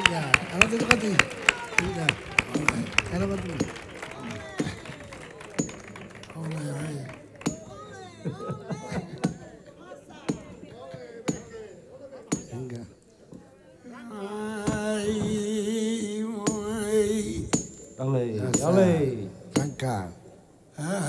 Ya, alat itu kan tidak. Cara betul. Enggak. Oleh. Sangka.